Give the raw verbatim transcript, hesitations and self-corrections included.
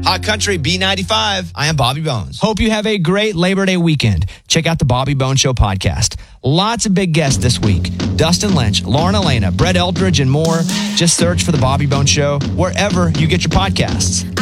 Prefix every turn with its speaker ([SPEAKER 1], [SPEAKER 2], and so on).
[SPEAKER 1] Hot Country B ninety-five. I am Bobby Bones.
[SPEAKER 2] Hope you have a great Labor Day weekend. Check out the Bobby Bones Show podcast. Lots of big guests this week. Dustin Lynch, Lauren Elena, Brett Eldridge, and more. Just search for the Bobby Bones Show wherever you get your podcasts.